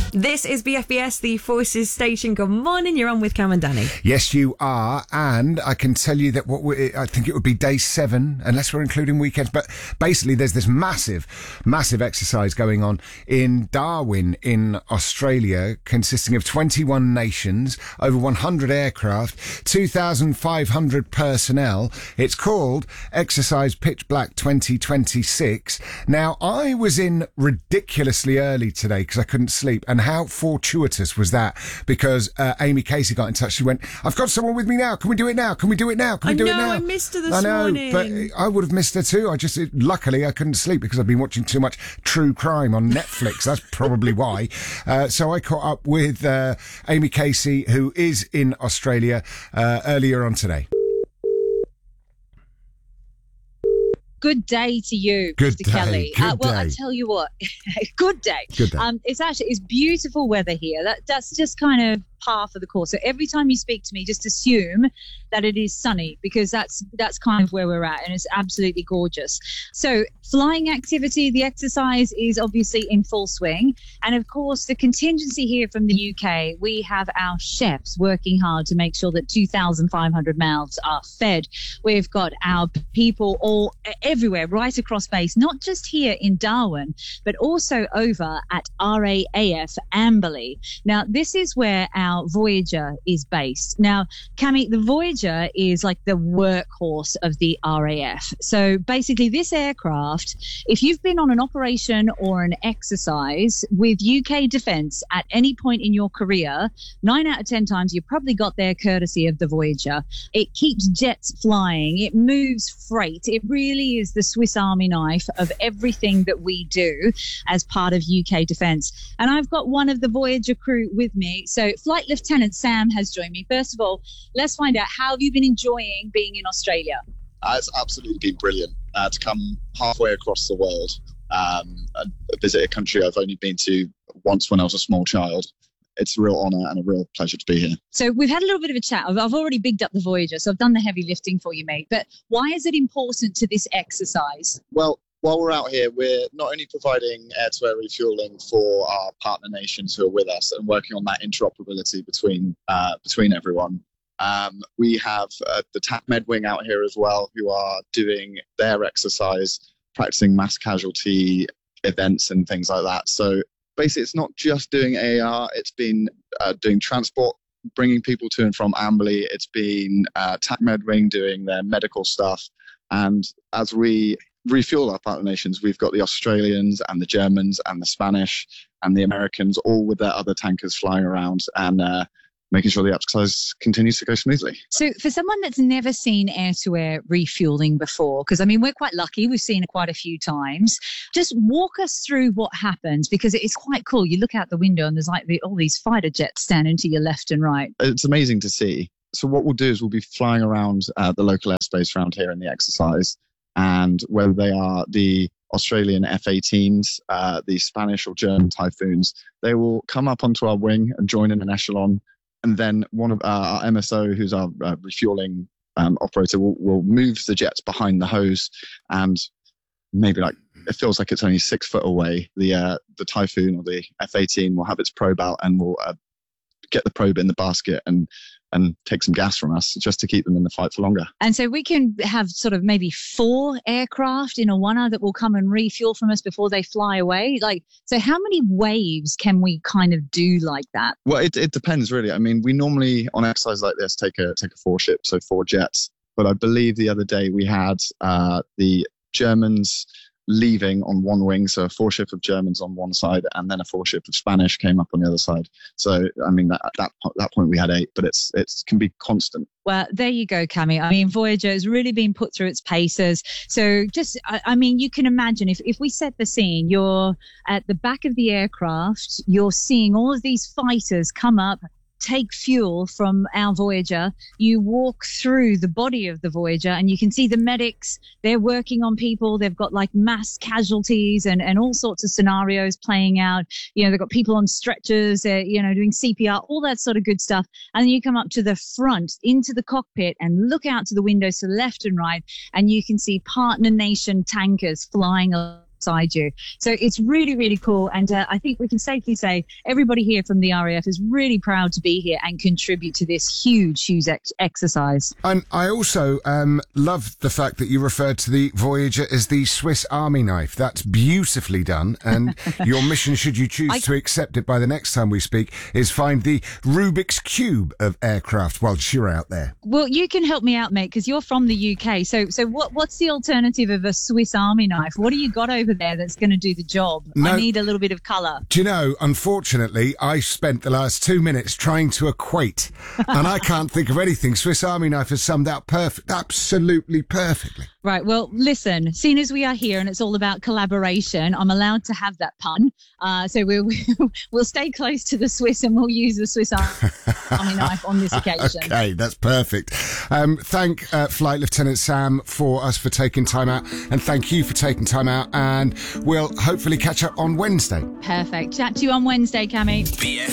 This is BFBS, the Forces Station. Good morning. You're on with Cam and Danny. Yes, you are. And I can tell you that I think it would be day 7, unless we're including weekends. But basically, there's this massive exercise going on in Darwin in Australia, consisting of 21 nations, over 100 aircraft, 2,500 personnel. It's called Exercise Pitch Black 2026. Now, I was in ridiculously early today because I couldn't sleep. And how fortuitous was that? Because Amy Casey got in touch. She went, I've got someone with me now. Can we do it now? Can we do it now? Can we do it now? I missed her this morning. But I would have missed her too. Luckily, I couldn't sleep because I've been watching too much true crime on Netflix. That's probably why. So I caught up with Amy Casey, who is in Australia, earlier on today. Good day to you, Good Mr. day. Kelly. Good Well, day. I tell you what, good day. Good day. It's beautiful weather here. That's just kind of par for the course. So every time you speak to me, just assume that it is sunny, because that's kind of where we're at, and it's absolutely gorgeous. So flying activity, the exercise is obviously in full swing, and of course the contingency here from the UK, we have our chefs working hard to make sure that 2,500 mouths are fed. We've got our people all everywhere, right across base, not just here in Darwin, but also over at RAAF Amberley. Now, this is where our Voyager is based. Now, Cammy, the Voyager is like the workhorse of the RAF. So basically this aircraft, if you've been on an operation or an exercise with UK Defence at any point in your career, 9 out of 10 times you've probably got there courtesy of the Voyager. It keeps jets flying. It moves freight. It really is the Swiss Army knife of everything that we do as part of UK Defence. And I've got one of the Voyager crew with me. So Flight Lieutenant Sam has joined me. First of all, let's find out, how have you been enjoying being in Australia? It's absolutely been brilliant to come halfway across the world and visit a country I've only been to once when I was a small child. It's a real honour and a real pleasure to be here. So we've had a little bit of a chat. I've already bigged up the Voyager, so I've done the heavy lifting for you, mate. But why is it important to this exercise? Well, while we're out here, we're not only providing air-to-air refuelling for our partner nations who are with us and working on that interoperability between everyone. We have the TACMed wing out here as well, who are doing their exercise, practicing mass casualty events and things like that. So basically, it's not just doing AAR, it's been doing transport, bringing people to and from Amberley. It's been TACMed wing doing their medical stuff. And as we refuel our partner nations, we've got the Australians and the Germans and the Spanish and the Americans all with their other tankers flying around and making sure the exercise continues to go smoothly. So for someone that's never seen air-to-air refueling before, because, I mean, we're quite lucky, we've seen it quite a few times, just walk us through what happens, because it's quite cool. You look out the window and there's like all these fighter jets standing to your left and right. It's amazing to see. So what we'll do is we'll be flying around the local airspace around here in the exercise, and whether they are the Australian F-18s, the Spanish or German Typhoons, they will come up onto our wing and join in an echelon. And then one of our MSO, who's our refueling operator, will move the jets behind the hose, and maybe it feels like it's only 6 foot away. The Typhoon or the F-18 will have its probe out and will get the probe in the basket and take some gas from us just to keep them in the fight for longer. And so we can have sort of maybe 4 aircraft in a one-hour that will come and refuel from us before they fly away. So how many waves can we kind of do like that? Well, it depends really. I mean, we normally on exercise like this take a 4 ship, so 4 jets. But I believe the other day we had the Germans leaving on one wing, so a 4 ship of Germans on one side, and then a 4 ship of Spanish came up on the other side. So I mean, at that point we had 8, but it can be constant. Well, there you go, Cammy. I mean, Voyager has really been put through its paces. So I mean, you can imagine if we set the scene, you're at the back of the aircraft, you're seeing all of these fighters come up, take fuel from our Voyager. You walk through the body of the Voyager and you can see the medics. They're working on people. They've got like mass casualties and all sorts of scenarios playing out. You know, they've got people on stretchers, doing CPR, all that sort of good stuff. And then you come up to the front into the cockpit and look out to the windows to the left and right, and you can see partner nation tankers flying alongside you. So it's really, really cool. And I think we can safely say everybody here from the RAF is really proud to be here and contribute to this huge exercise. And I also love the fact that you referred to the Voyager as the Swiss Army knife. That's beautifully done. And your mission, should you choose to accept it by the next time we speak, is find the Rubik's Cube of aircraft whilst you're out there. Well, you can help me out, mate, because you're from the UK. So what's the alternative of a Swiss Army knife? What do you got over there that's going to do the job? I need a little bit of colour. Do you know, unfortunately, I spent the last 2 minutes trying to equate, and I can't think of anything. Swiss Army knife has summed up absolutely perfectly. Right, well, listen, seeing as we are here and it's all about collaboration, I'm allowed to have that pun. So we'll stay close to the Swiss and we'll use the Swiss Army knife on this occasion. Okay, that's perfect. Thank Flight Lieutenant Sam for taking time out, and thank you for taking time out, and we'll hopefully catch up on Wednesday. Perfect. Chat to you on Wednesday, Cammy.